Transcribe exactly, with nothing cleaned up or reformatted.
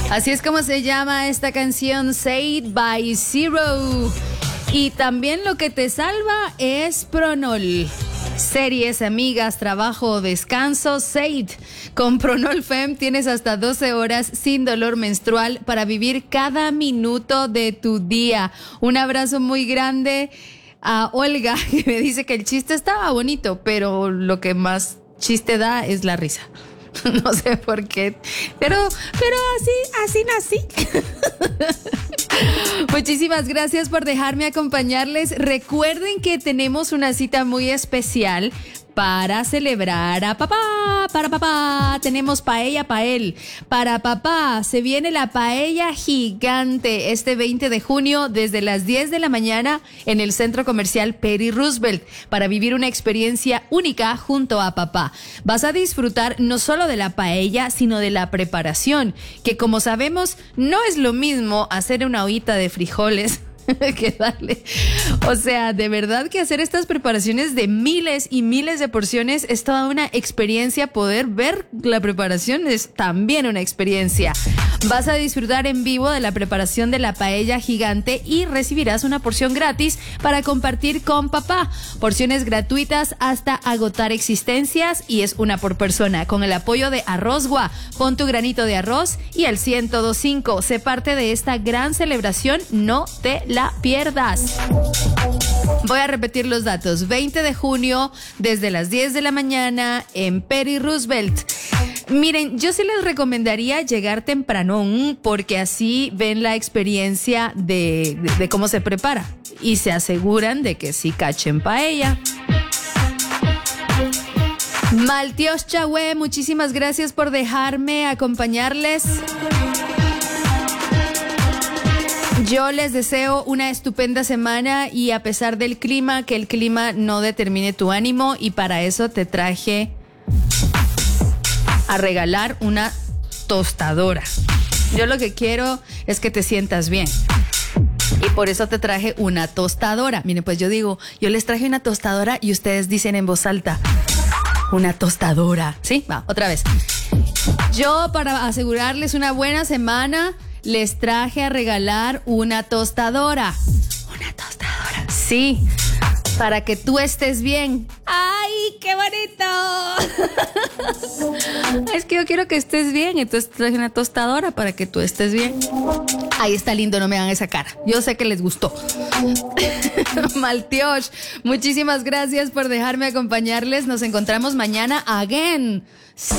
Así es como se llama esta canción, Say It by Zero. Y también lo que te salva es Pronol. Series, amigas, trabajo, descanso, Say It. Con Pronol Fem tienes hasta doce horas sin dolor menstrual para vivir cada minuto de tu día. Un abrazo muy grande a Olga, que me dice que el chiste estaba bonito, pero lo que más chiste da es la risa. No sé por qué, pero, pero así, así nací. Muchísimas gracias por dejarme acompañarles. Recuerden que tenemos una cita muy especial para celebrar a papá. Para papá tenemos paella para él. Para papá se viene la paella gigante este veinte de junio desde las diez de la mañana en el Centro Comercial Perry Roosevelt para vivir una experiencia única junto a papá. Vas a disfrutar no solo de la paella, sino de la preparación, que como sabemos no es lo mismo hacer una ollita de frijoles que darle. O sea, de verdad que hacer estas preparaciones de miles y miles de porciones es toda una experiencia. Poder ver la preparación es también una experiencia. Vas a disfrutar en vivo de la preparación de la paella gigante y recibirás una porción gratis para compartir con papá. Porciones gratuitas hasta agotar existencias y es una por persona con el apoyo de Arrozgua. Pon tu granito de arroz y al ciento dos punto cinco. Sé parte de esta gran celebración. No te la pierdas. Voy a repetir los datos. veinte de junio desde las diez de la mañana en Perry Roosevelt. Miren, yo sí les recomendaría llegar tempranón porque así ven la experiencia de, de, de cómo se prepara y se aseguran de que sí cachen paella. Maltios Chahue, muchísimas gracias por dejarme acompañarles. Yo les deseo una estupenda semana y a pesar del clima, que el clima no determine tu ánimo, y para eso te traje a regalar una tostadora. Yo lo que quiero es que te sientas bien y por eso te traje una tostadora. Miren, pues yo digo, yo les traje una tostadora y ustedes dicen en voz alta, una tostadora. ¿Sí? Va, otra vez. Yo, para asegurarles una buena semana, les traje a regalar una tostadora. Una tostadora. Sí, para que tú estés bien. ¡Ay, qué bonito! Es que yo quiero que estés bien, entonces te traje una tostadora para que tú estés bien. Ahí está lindo, no me hagan esa cara. Yo sé que les gustó. Maltiosh, muchísimas gracias por dejarme acompañarles. Nos encontramos mañana again. Sí.